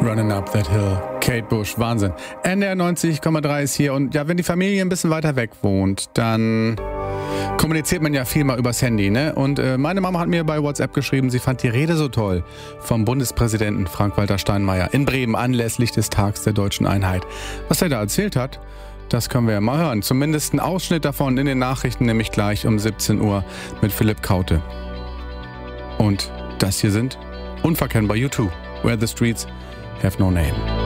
Running Up That Hill. Kate Bush, Wahnsinn. NDR 90,3 ist hier und ja, wenn die Familie ein bisschen weiter weg wohnt, dann kommuniziert man ja viel mal übers Handy, ne? Und meine Mama hat mir bei WhatsApp geschrieben, sie fand die Rede so toll vom Bundespräsidenten Frank-Walter Steinmeier in Bremen anlässlich des Tags der Deutschen Einheit. Was er da erzählt hat, das können wir ja mal hören. Zumindest ein Ausschnitt davon in den Nachrichten, nämlich gleich um 17 Uhr mit Philipp Kaute. Und das hier sind unverkennbar U2, Where the Streets Have No Name.